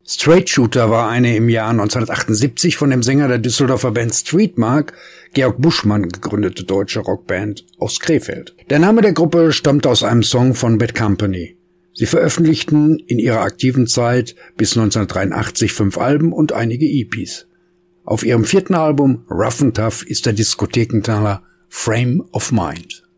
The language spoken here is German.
Straight Shooter war eine im Jahr 1978 von dem Sänger der Düsseldorfer Band Streetmark, Georg Buschmann, gegründete deutsche Rockband aus Krefeld. Der Name der Gruppe stammt aus einem Song von Bad Company. Sie veröffentlichten in ihrer aktiven Zeit bis 1983 5 Alben und einige EPs. Auf ihrem 4. Album Rough and Tough ist der Diskothekenknaller Frame of Mind.